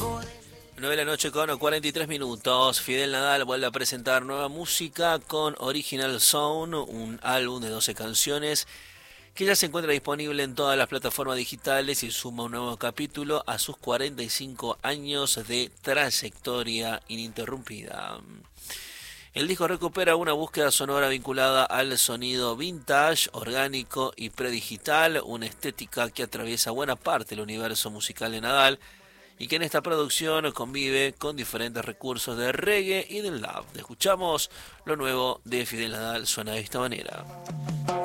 9 de la noche con 43 minutos. Fidel Nadal vuelve a presentar nueva música con Original Sound, un álbum de 12 canciones que ya se encuentra disponible en todas las plataformas digitales y suma un nuevo capítulo a sus 45 años de trayectoria ininterrumpida. El disco recupera una búsqueda sonora vinculada al sonido vintage, orgánico y predigital, una estética que atraviesa buena parte del universo musical de Nadal y que en esta producción convive con diferentes recursos de reggae y del love. Escuchamos lo nuevo de Fidel Nadal, suena de esta manera.